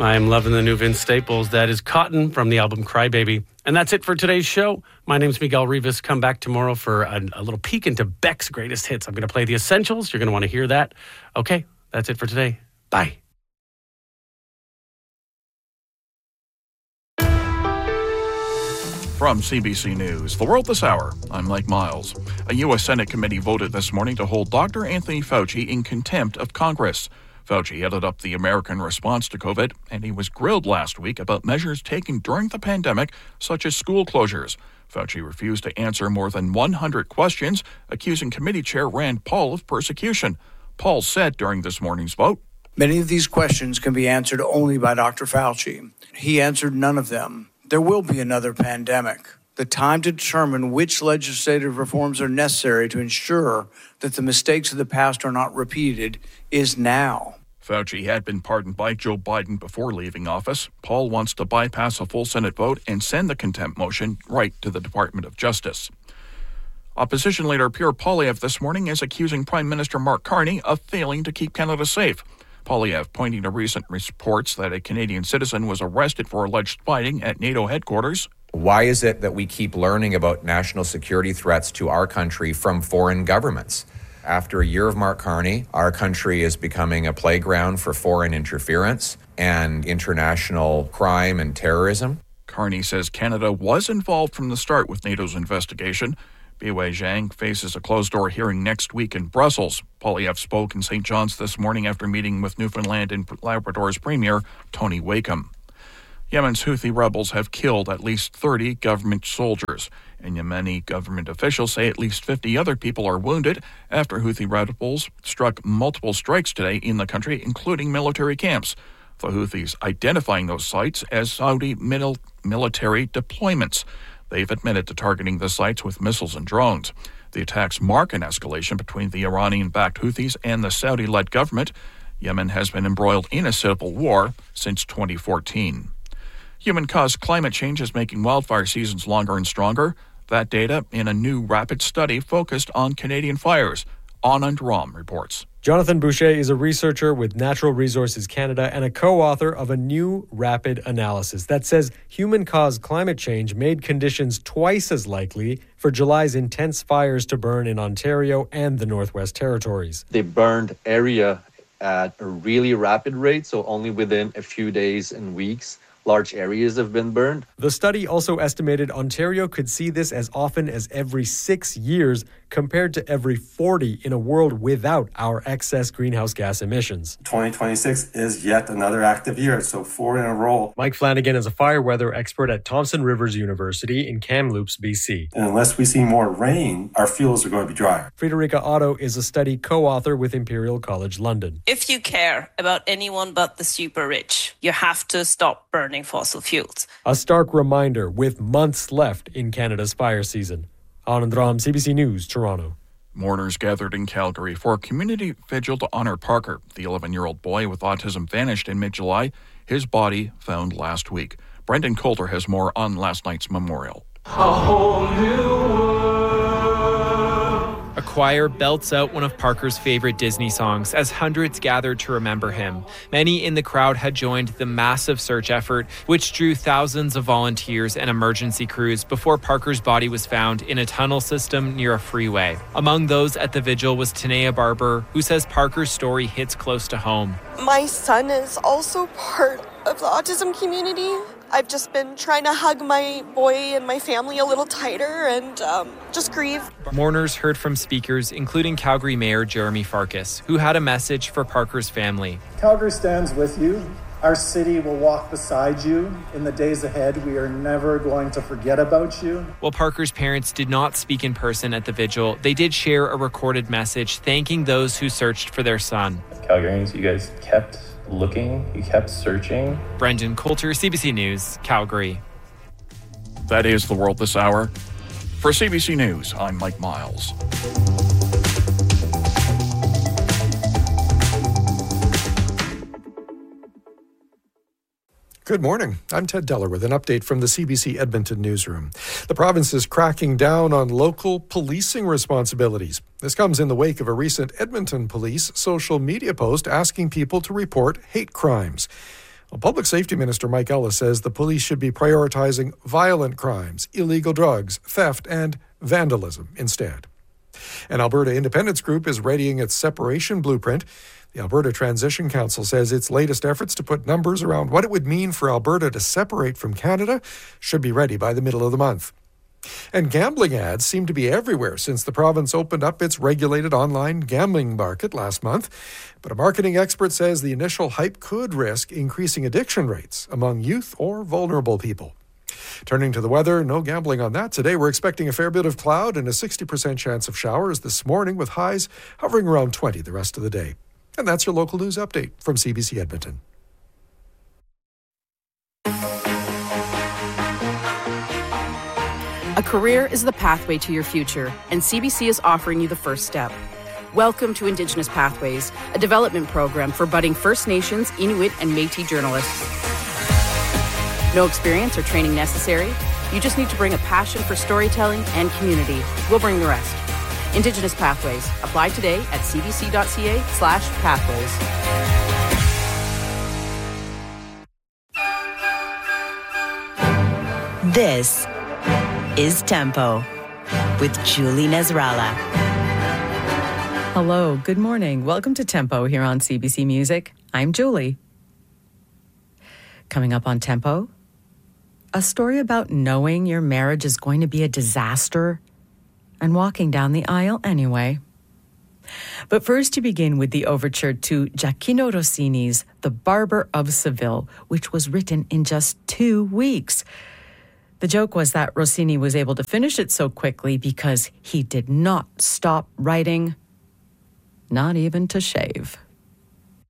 I am loving the new Vince Staples. That is Cotton from the album Crybaby. And that's it for today's show. My name's Miguel Rivas. Come back tomorrow for a little peek into Beck's greatest hits. I'm going to play the essentials. You're going to want to hear that. Okay, that's it for today. Bye. From CBC News, The World This Hour, I'm Mike Miles. A U.S. Senate committee voted this morning to hold Dr. Anthony Fauci in contempt of Congress. Fauci headed up the American response to COVID, and he was grilled last week about measures taken during the pandemic, such as school closures. Fauci refused to answer more than 100 questions, accusing committee chair Rand Paul of persecution. Paul said during this morning's vote, "Many of these questions can be answered only by Dr. Fauci. He answered none of them. There will be another pandemic. The time to determine which legislative reforms are necessary to ensure that the mistakes of the past are not repeated is now." Fauci had been pardoned by Joe Biden before leaving office. Paul wants to bypass a full Senate vote and send the contempt motion right to the Department of Justice. Opposition leader Pierre Poilievre this morning is accusing Prime Minister Mark Carney of failing to keep Canada safe. Poilievre pointing to recent reports that a Canadian citizen was arrested for alleged fighting at NATO headquarters. Why is it that we keep learning about national security threats to our country from foreign governments? After a year of Mark Carney, our country is becoming a playground for foreign interference and international crime and terrorism. Carney says Canada was involved from the start with NATO's investigation. Biwei Zhang faces a closed-door hearing next week in Brussels. Poilievre spoke in St. John's this morning after meeting with Newfoundland and Labrador's Premier Tony Wakeham. Yemen's Houthi rebels have killed at least 30 government soldiers, and Yemeni government officials say at least 50 other people are wounded after Houthi rebels struck multiple strikes today in the country, including military camps. The Houthis identifying those sites as Saudi military deployments. They've admitted to targeting the sites with missiles and drones. The attacks mark an escalation between the Iranian-backed Houthis and the Saudi-led government. Yemen has been embroiled in a civil war since 2014. Human-caused climate change is making wildfire seasons longer and stronger. That data in a new rapid study focused on Canadian fires. Anand Ram reports. Jonathan Boucher is a researcher with Natural Resources Canada and a co-author of a new rapid analysis that says human-caused climate change made conditions twice as likely for July's intense fires to burn in Ontario and the Northwest Territories. They burned area at a really rapid rate, so only within a few days and weeks. Large areas have been burned. The study also estimated Ontario could see this as often as every 6 years compared to every 40 in a world without our excess greenhouse gas emissions. 2026 is yet another active year, so 4 in a row. Mike Flanagan is a fire weather expert at Thompson Rivers University in Kamloops, BC. And unless we see more rain, our fuels are going to be drier. Friederike Otto is a study co-author with Imperial College London. If you care about anyone but the super rich, you have to stop burning fossil fuels. A stark reminder with months left in Canada's fire season. Anand Ram, CBC News, Toronto. Mourners gathered in Calgary for a community vigil to honor Parker. The 11-year-old boy with autism vanished in mid-July. His body found last week. Brendan Coulter has more on last night's memorial. A whole new world. A choir belts out one of Parker's favorite Disney songs as hundreds gathered to remember him. Many in the crowd had joined the massive search effort, which drew thousands of volunteers and emergency crews before Parker's body was found in a tunnel system near a freeway. Among those at the vigil was Tanea Barber, who says Parker's story hits close to home. My son is also part of the autism community. I've just been trying to hug my boy and my family a little tighter and just grieve. Mourners heard from speakers, including Calgary Mayor Jeremy Farkas, who had a message for Parker's family. Calgary stands with you. Our city will walk beside you. In the days ahead, we are never going to forget about you. While Parker's parents did not speak in person at the vigil, they did share a recorded message thanking those who searched for their son. Calgarians, you guys kept looking, you kept searching. Brendan Coulter, CBC News, Calgary. That is The World This Hour. For CBC News, I'm Mike Miles. Good morning. I'm Ted Deller with an update from the CBC Edmonton newsroom. The province is cracking down on local policing responsibilities. This comes in the wake of a recent Edmonton police social media post asking people to report hate crimes. Well, Public Safety Minister Mike Ellis says the police should be prioritizing violent crimes, illegal drugs, theft, and vandalism instead. An Alberta Independence Group is readying its separation blueprint. The Alberta Transition Council says its latest efforts to put numbers around what it would mean for Alberta to separate from Canada should be ready by the middle of the month. And gambling ads seem to be everywhere since the province opened up its regulated online gambling market last month. But a marketing expert says the initial hype could risk increasing addiction rates among youth or vulnerable people. Turning to the weather, no gambling on that. Today we're expecting a fair bit of cloud and a 60% chance of showers this morning with highs hovering around 20 the rest of the day. And that's your local news update from CBC Edmonton. A career is the pathway to your future, and CBC is offering you the first step. Welcome to Indigenous Pathways, a development program for budding First Nations, Inuit, and Métis journalists. No experience or training necessary. You just need to bring a passion for storytelling and community. We'll bring the rest. Indigenous Pathways. Apply today at cbc.ca/pathways. This is Tempo with Julie Nasrallah. Hello, good morning. Welcome to Tempo here on CBC Music. I'm Julie. Coming up on Tempo, a story about knowing your marriage is going to be a disaster and walking down the aisle anyway. But first, to begin with the overture to Gioacchino Rossini's The Barber of Seville, which was written in just 2 weeks. The joke was that Rossini was able to finish it so quickly because he did not stop writing, not even to shave.